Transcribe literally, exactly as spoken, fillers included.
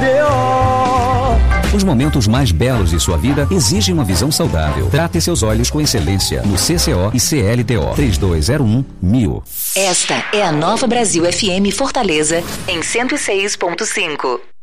D O. Os momentos mais belos de sua vida exigem uma visão saudável. Trate seus olhos com excelência no C C O e C L T O. três dois zero um mil. Esta é a Nova Brasil F M Fortaleza em cento e seis ponto cinco.